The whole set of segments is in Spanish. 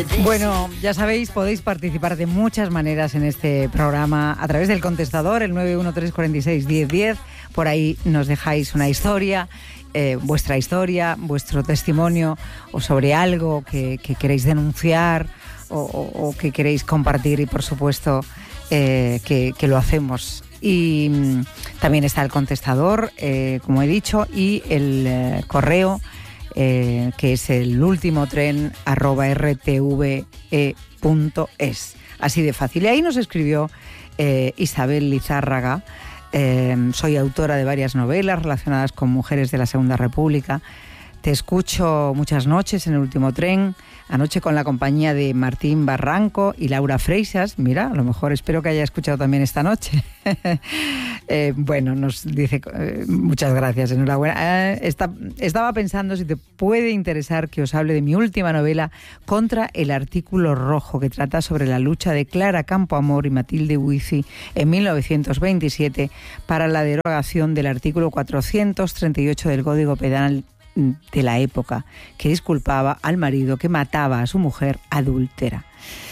Bueno, ya sabéis, podéis participar de muchas maneras en este programa a través del contestador, el 913461010. Por ahí nos dejáis una historia, vuestra historia, vuestro testimonio, o sobre algo que queréis denunciar o que queréis compartir, y por supuesto que lo hacemos. Y también está el contestador, como he dicho, y el correo, que es el ultimotren@rtve.es. Así de fácil. Y ahí nos escribió Isabel Lizárraga. Soy autora de varias novelas relacionadas con mujeres de la Segunda República. Te escucho muchas noches en el último tren, anoche con la compañía de Martín Barranco y Laura Freixas. Mira, a lo mejor espero que haya escuchado también esta noche. Bueno, nos dice, muchas gracias, enhorabuena. Estaba pensando si te puede interesar que os hable de mi última novela, Contra el Artículo Rojo, que trata sobre la lucha de Clara Campoamor y Matilde Huici en 1927 para la derogación del artículo 438 del Código Penal de la época, que disculpaba al marido que mataba a su mujer adúltera.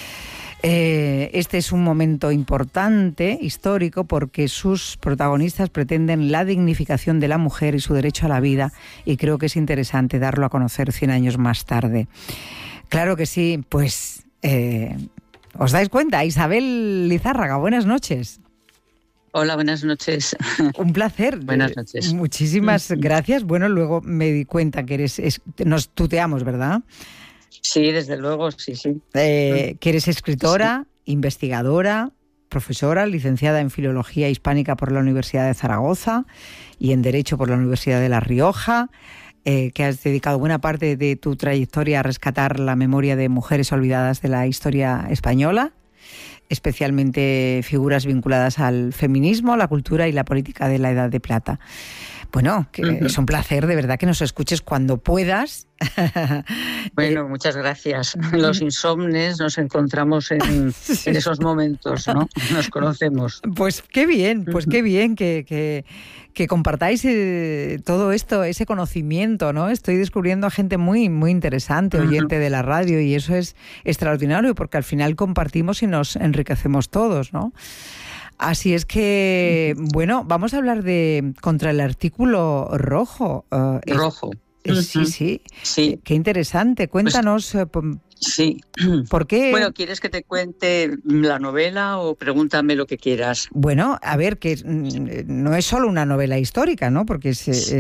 Este es un momento importante, histórico, porque sus protagonistas pretenden la dignificación de la mujer y su derecho a la vida, y creo que es interesante darlo a conocer 100 años más tarde. Claro que sí, pues ¿os dais cuenta? Isabel Lizárraga, buenas noches. Hola, buenas noches. Un placer. Buenas noches. Muchísimas gracias. Bueno, luego me di cuenta que nos tuteamos, ¿verdad? Sí, desde luego, sí. Que eres escritora, sí, investigadora, profesora, licenciada en Filología Hispánica por la Universidad de Zaragoza y en Derecho por la Universidad de La Rioja, que has dedicado buena parte de tu trayectoria a rescatar la memoria de mujeres olvidadas de la historia española, especialmente figuras vinculadas al feminismo, la cultura y la política de la Edad de Plata. Bueno, que es un placer, de verdad, que nos escuches cuando puedas. Bueno, muchas gracias. Los insomnes nos encontramos en esos momentos, ¿no? Nos conocemos. Pues qué bien que compartáis todo esto, ese conocimiento, ¿no? Estoy descubriendo a gente muy, muy interesante, oyente de la radio, y eso es extraordinario, porque al final compartimos y nos enriquecemos todos, ¿no? Así es que, bueno, vamos a hablar de Contra el Artículo Rojo. Rojo. Sí. Qué interesante. Cuéntanos. Sí. ¿Por qué? Bueno, ¿quieres que te cuente la novela o pregúntame lo que quieras? Bueno, a ver, que no es solo una novela histórica, ¿no? Porque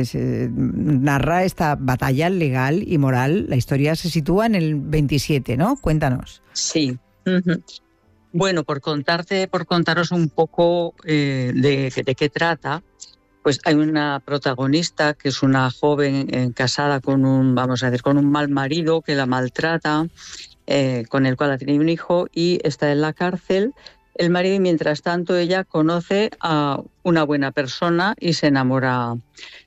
narra esta batalla legal y moral. La historia se sitúa en el 27, ¿no? Cuéntanos. Sí. Bueno, por contaros un poco de qué trata, pues hay una protagonista que es una joven casada con un mal marido que la maltrata, con el cual ha tenido un hijo y está en la cárcel el marido, y mientras tanto ella conoce a una buena persona y se enamoran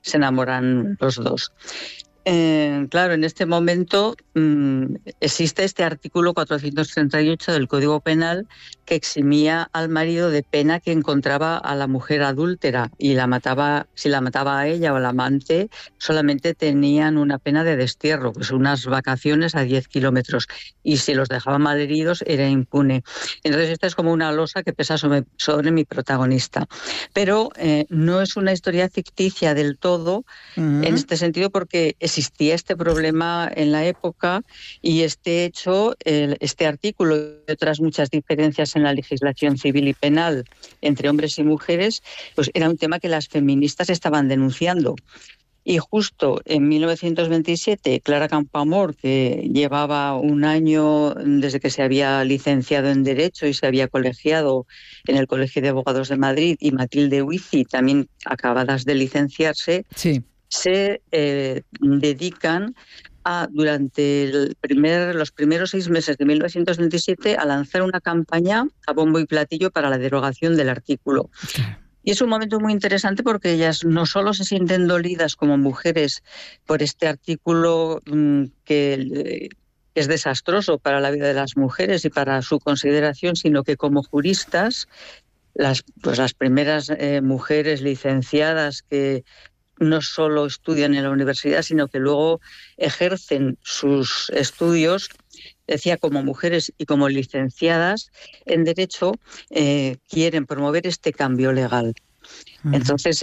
los dos. Claro, en este momento existe este artículo 438 del Código Penal que eximía al marido de pena que encontraba a la mujer adúltera, y si la mataba a ella o al amante, solamente tenían una pena de destierro, pues unas vacaciones a 10 kilómetros, y si los dejaban malheridos era impune. Entonces esta es como una losa que pesa sobre mi protagonista. Pero no es una historia ficticia del todo, en este sentido, porque existía este problema en la época, y este hecho, este artículo y otras muchas diferencias en la legislación civil y penal entre hombres y mujeres, pues era un tema que las feministas estaban denunciando. Y justo en 1927, Clara Campoamor, que llevaba un año desde que se había licenciado en Derecho y se había colegiado en el Colegio de Abogados de Madrid, y Matilde Huici, también acabadas de licenciarse, sí, se dedican durante los primeros 6 meses de 1927 a lanzar una campaña a bombo y platillo para la derogación del artículo. Y es un momento muy interesante porque ellas no solo se sienten dolidas como mujeres por este artículo que es desastroso para la vida de las mujeres y para su consideración, sino que como juristas, las primeras mujeres licenciadas que no solo estudian en la universidad, sino que luego ejercen sus estudios, decía, como mujeres y como licenciadas en Derecho, quieren promover este cambio legal. Entonces,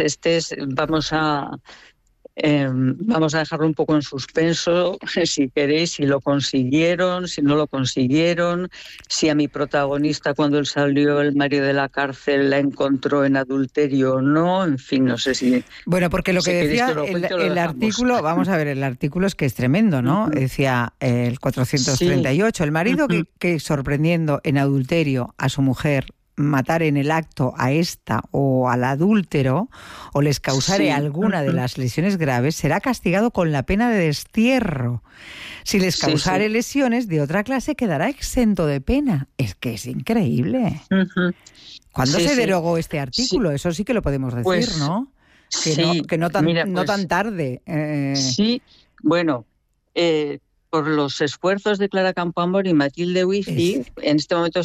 vamos a dejarlo un poco en suspenso, si queréis, si lo consiguieron, si no lo consiguieron, si a mi protagonista cuando él salió el marido de la cárcel la encontró en adulterio o no, en fin, no sé si... Bueno, porque lo que decía el artículo, vamos a ver, el artículo es que es tremendo, ¿no? Decía el 438, el marido que sorprendiendo en adulterio a su mujer matar en el acto a esta o al adúltero o les causare alguna de las lesiones graves, será castigado con la pena de destierro. Si les causare lesiones de otra clase, quedará exento de pena. Es que es increíble. ¿Cuándo se derogó este artículo? Eso sí que lo podemos decir, pues, ¿no? Que no tan tarde. Sí, bueno... por los esfuerzos de Clara Campoamor y Matilde Huici, en este momento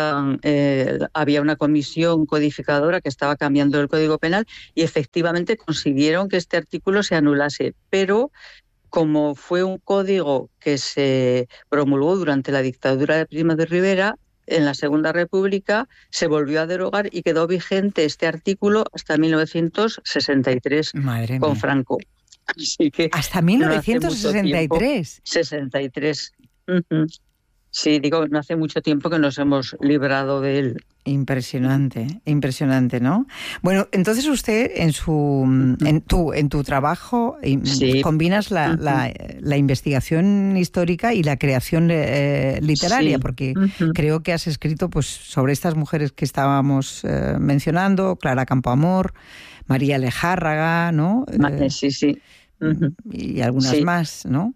había una comisión codificadora que estaba cambiando el Código Penal y efectivamente consiguieron que este artículo se anulase, pero como fue un código que se promulgó durante la dictadura de Primo de Rivera, en la Segunda República se volvió a derogar y quedó vigente este artículo hasta 1963 con Franco. Así que hasta 1963. 63. Sí, digo, no hace mucho tiempo que nos hemos librado de él. Impresionante, impresionante, ¿no? Bueno, entonces usted en tu trabajo combinas la investigación histórica y la creación literaria, porque creo que has escrito pues sobre estas mujeres que estábamos mencionando, Clara Campoamor, María Lejárraga, ¿no? Sí. Y algunas más, ¿no?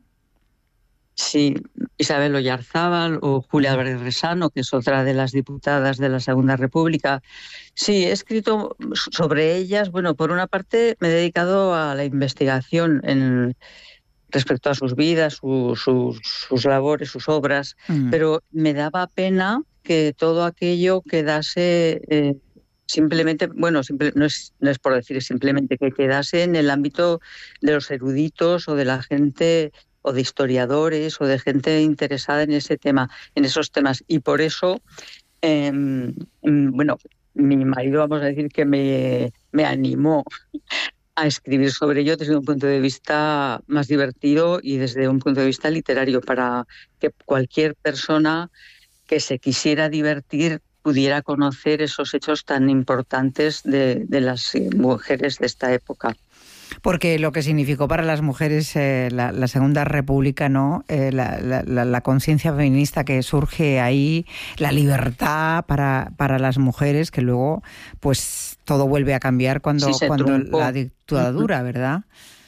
Sí, Isabel Oyarzábal o Julia Álvarez Resano, que es otra de las diputadas de la Segunda República. Sí, he escrito sobre ellas. Bueno, por una parte me he dedicado a la investigación respecto a sus vidas, sus labores, sus obras, pero me daba pena que todo aquello quedase... simplemente, bueno, no es por decir, simplemente que quedase en el ámbito de los eruditos o de la gente o de historiadores o de gente interesada en ese tema, en esos temas. Y por eso, bueno, mi marido, vamos a decir que me animó a escribir sobre ello desde un punto de vista más divertido y desde un punto de vista literario, para que cualquier persona que se quisiera divertir pudiera conocer esos hechos tan importantes de las mujeres de esta época. Porque lo que significó para las mujeres la Segunda República, ¿no? La conciencia feminista que surge ahí, la libertad para las mujeres, que luego pues todo vuelve a cambiar cuando la dictadura, ¿verdad?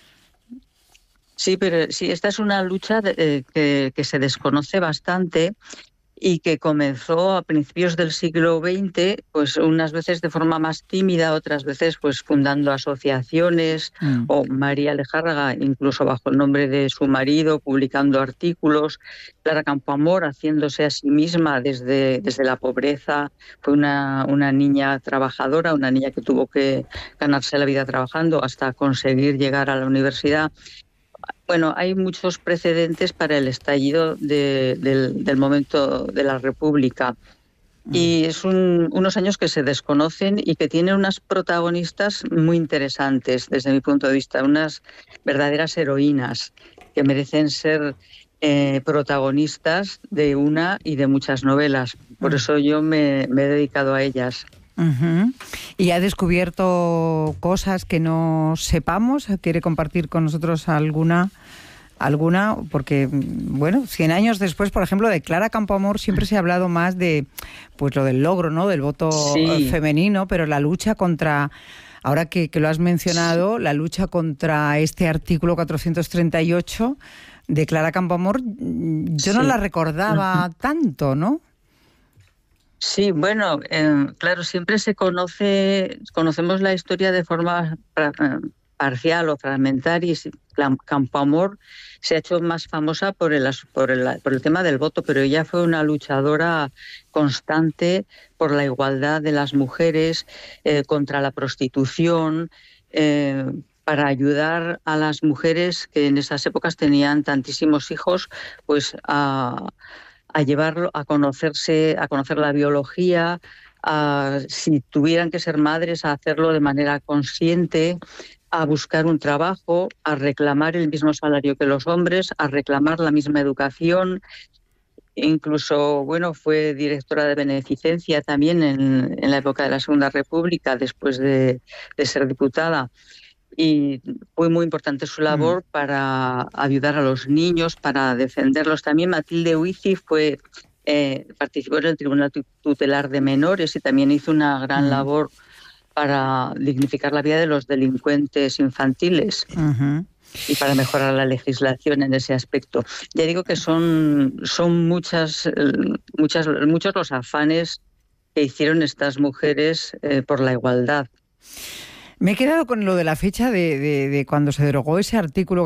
Sí, pero sí, esta es una lucha que se desconoce bastante y que comenzó a principios del siglo XX, pues unas veces de forma más tímida, otras veces pues fundando asociaciones, o María Lejárraga incluso bajo el nombre de su marido, publicando artículos, Clara Campoamor haciéndose a sí misma desde la pobreza, fue una niña trabajadora, una niña que tuvo que ganarse la vida trabajando hasta conseguir llegar a la universidad. Bueno, hay muchos precedentes para el estallido del momento de la República. Y es unos años que se desconocen y que tienen unas protagonistas muy interesantes desde mi punto de vista, unas verdaderas heroínas que merecen ser protagonistas de una y de muchas novelas. Por eso yo me he dedicado a ellas. ¿Y ha descubierto cosas que no sepamos? ¿Quiere compartir con nosotros alguna? Porque, bueno, 100 años después, por ejemplo, de Clara Campoamor siempre se ha hablado más de pues lo del logro, ¿no? Del voto femenino, pero la lucha contra, ahora que lo has mencionado, la lucha contra este artículo 438 de Clara Campoamor, yo no la recordaba tanto, ¿no? Sí, bueno, claro, siempre conocemos la historia de forma parcial o fragmentaria, y Campoamor se ha hecho más famosa por el tema del voto, pero ella fue una luchadora constante por la igualdad de las mujeres, contra la prostitución, para ayudar a las mujeres que en esas épocas tenían tantísimos hijos, pues a llevarlo, a conocer la biología, si tuvieran que ser madres, a hacerlo de manera consciente, a buscar un trabajo, a reclamar el mismo salario que los hombres, a reclamar la misma educación. Incluso, bueno, fue directora de beneficencia también en la época de la Segunda República, después de ser diputada. Y fue muy importante su labor para ayudar a los niños, para defenderlos. También Matilde Huici participó en el Tribunal Tutelar de Menores y también hizo una gran labor para dignificar la vida de los delincuentes infantiles. Y para mejorar la legislación en ese aspecto. Ya digo que son muchos los afanes que hicieron estas mujeres por la igualdad. Me he quedado con lo de la fecha de cuando se derogó ese artículo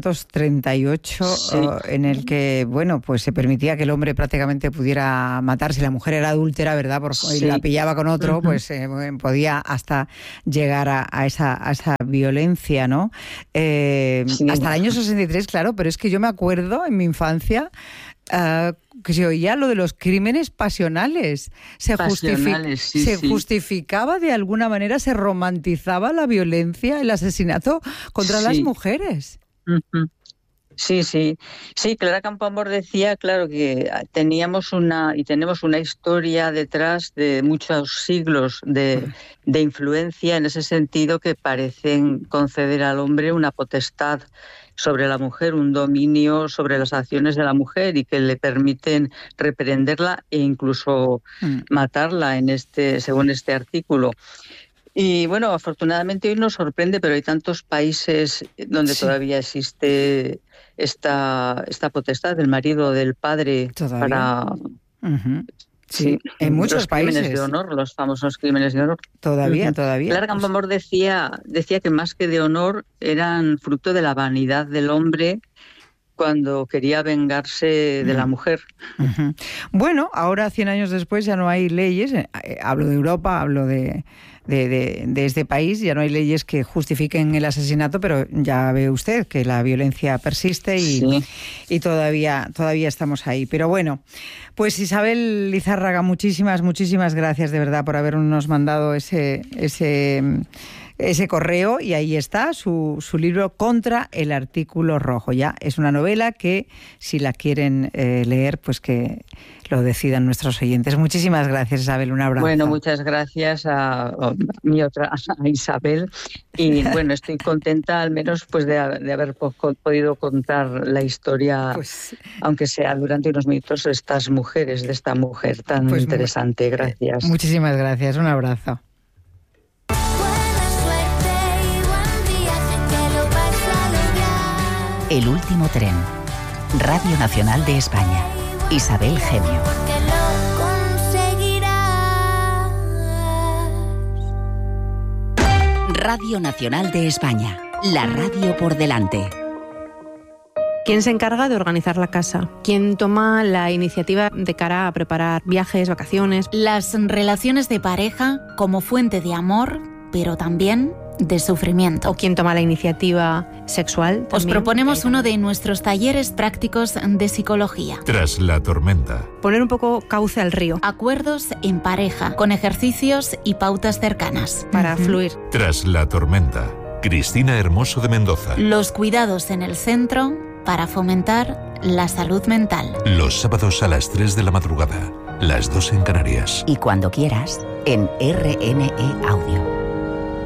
438, sí, en el que, bueno, pues se permitía que el hombre prácticamente pudiera matar si la mujer era adúltera, ¿verdad? Y la pillaba con otro, pues podía hasta llegar a esa violencia, ¿no? Hasta el año 63, claro, pero es que yo me acuerdo en mi infancia que se oía lo de los crímenes pasionales. Se justificaba de alguna manera, se romantizaba la violencia, el asesinato contra las mujeres. Sí, Clara Campoamor decía, claro, que tenemos una historia detrás de muchos siglos de influencia en ese sentido, que parecen conceder al hombre una potestad sobre la mujer, un dominio sobre las acciones de la mujer, y que le permiten reprenderla e incluso matarla según este artículo. Y bueno, afortunadamente hoy nos sorprende, pero hay tantos países donde todavía existe esta potestad del marido, del padre, para... Sí, en muchos países. Crímenes de honor, los famosos crímenes de honor. Todavía. Clara Campoamor decía que más que de honor eran fruto de la vanidad del hombre cuando quería vengarse de la mujer. Bueno, ahora 100 años después ya no hay leyes, hablo de Europa, hablo de este país, ya no hay leyes que justifiquen el asesinato, pero ya ve usted que la violencia persiste y todavía estamos ahí. Pero bueno, pues Isabel Lizárraga, muchísimas gracias de verdad por habernos mandado ese correo, y ahí está su libro Contra el Artículo Rojo. Ya es una novela que, si la quieren leer, pues que lo decidan nuestros oyentes. Muchísimas gracias, Isabel, un abrazo. Bueno, muchas gracias a Isabel, y bueno, estoy contenta al menos pues de haber podido contar la historia, pues, aunque sea durante unos minutos, de estas mujeres, de esta mujer tan interesante. Gracias. Muchísimas gracias, un abrazo. El último tren. Radio Nacional de España. Isabel Gemio. Radio Nacional de España. La radio por delante. ¿Quién se encarga de organizar la casa? ¿Quién toma la iniciativa de cara a preparar viajes, vacaciones? Las relaciones de pareja como fuente de amor, pero también de sufrimiento. ¿O quién toma la iniciativa sexual? Os proponemos uno de nuestros talleres prácticos de psicología. Tras la tormenta. Poner un poco cauce al río. Acuerdos en pareja, con ejercicios y pautas cercanas. Para fluir. Tras la tormenta. Cristina Hermoso de Mendoza. Los cuidados en el centro para fomentar la salud mental. Los sábados a las 3 de la madrugada, las 2 en Canarias. Y cuando quieras, en RNE Audio.